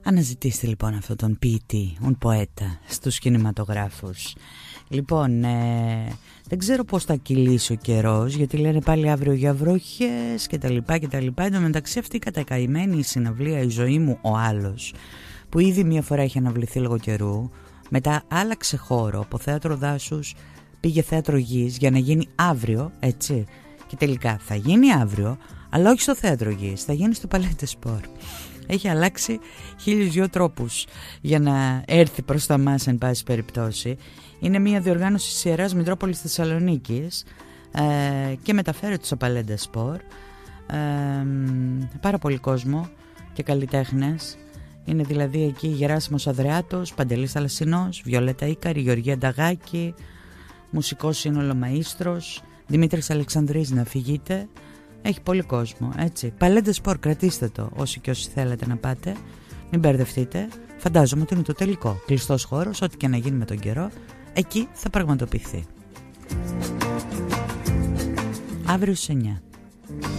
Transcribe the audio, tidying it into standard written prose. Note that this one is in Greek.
Αναζητήστε λοιπόν αυτόν τον ποιητή, τον ποέτα στους κινηματογράφους. Λοιπόν, δεν ξέρω πώς θα κυλήσει ο καιρός, γιατί λένε πάλι αύριο για βροχές και τα λοιπά και τα λοιπά. Εν τω μεταξύ αυτή η κατακαημένη συναυλία «Η ζωή μου ο άλλος», που ήδη μία φορά είχε αναβληθεί λόγω καιρού, μετά άλλαξε χώρο, από θέατρο Δάσους πήγε θέατρο Γης για να γίνει αύριο, έτσι. Και τελικά θα γίνει αύριο, αλλά όχι στο θέατρο Γης, θα γίνει στο Παλέτε Σπορ. Έχει αλλάξει 1002 τρόπους για να έρθει προς τα μας, εν πάση περιπτώσει. Είναι μια διοργάνωση της Ιεράς Μητρόπολης Θεσσαλονίκης και μεταφέρεται στο Παλέντε Σπορ. Πάρα πολύ κόσμο και καλλιτέχνες. Είναι δηλαδή εκεί Γεράσιμος Αδρεάτος, Παντελής Θαλασσινός, Βιολέτα Ίκαρη, Γεωργία Νταγάκη, μουσικό σύνολο Μαΐστρος, Δημήτρης Αλεξανδρής, να φυγείτε. Έχει πολύ κόσμο, έτσι. Παλέντε Σπορ, κρατήστε το όσοι και όσοι θέλετε να πάτε. Μην μπερδευτείτε. Φαντάζομαι ότι είναι το τελικό. Κλειστός χώρος, ό,τι και να γίνει με τον καιρό, εκεί θα πραγματοποιηθεί. Αύριο στις 9.